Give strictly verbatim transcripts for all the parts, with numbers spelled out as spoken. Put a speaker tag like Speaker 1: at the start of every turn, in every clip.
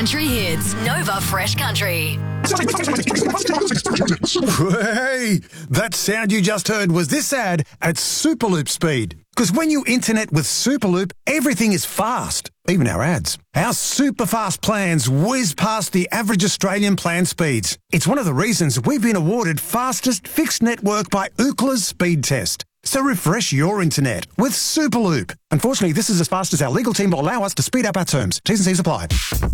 Speaker 1: country hits. Nova Fresh Country.
Speaker 2: Hey, that sound you just heard was this ad at Superloop speed. Because when you internet with Superloop, everything is fast, even our ads. Our super fast plans whiz past the average Australian plan speeds. It's one of the reasons we've been awarded fastest fixed network by Ookla's speed test. So refresh your internet with Superloop. Unfortunately, this is as fast as our legal team will allow us to speed up our terms. T's and C's apply.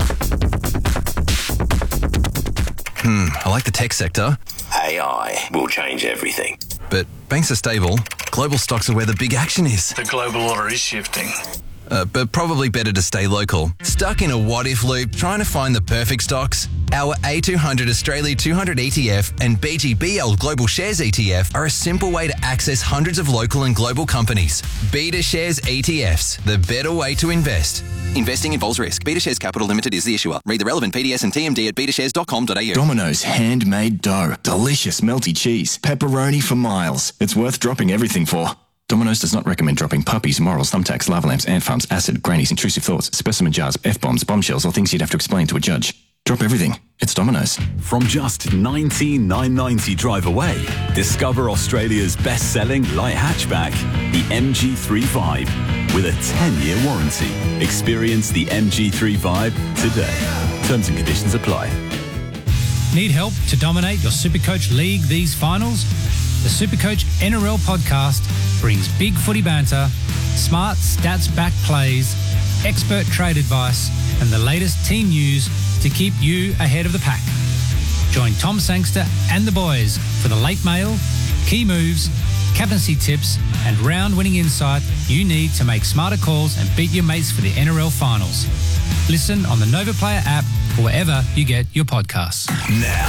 Speaker 3: Hmm, I like the tech sector.
Speaker 4: A I will change everything.
Speaker 3: But banks are stable. Global stocks are where the big action is.
Speaker 5: The global order is shifting.
Speaker 3: Uh, but probably better to stay local. Stuck in a what-if loop trying to find the perfect stocks? Our A two hundred Australia two hundred E T F and B G B L Global Shares E T F are a simple way to access hundreds of local and global companies. Beta Shares E T Fs, the better way to invest. Investing involves risk. Beta Shares Capital Limited is the issuer. Read the relevant P D S and T M D at beta shares dot com dot a u.
Speaker 6: Domino's handmade dough. Delicious melty cheese. Pepperoni for miles. It's worth dropping everything for. Domino's does not recommend dropping puppies, morals, thumbtacks, lava lamps, ant farms, acid, grannies, intrusive thoughts, specimen jars, F-bombs, bombshells, or things you'd have to explain to a judge. Drop everything. It's Domino's.
Speaker 7: From just nineteen thousand nine hundred ninety drive away, discover Australia's best-selling light hatchback, the M G three Vibe, with a ten-year warranty. Experience the M G three Vibe today. Terms and conditions apply.
Speaker 8: Need help to dominate your Supercoach League these finals? The Supercoach N R L podcast brings big footy banter, smart stats-backed plays, expert trade advice, and the latest team news to keep you ahead of the pack. Join Tom Sangster and the boys for the late mail, key moves, captaincy tips, and round-winning insight you need to make smarter calls and beat your mates for the N R L finals. Listen on the Nova Player app or wherever you get your podcasts.
Speaker 7: Now,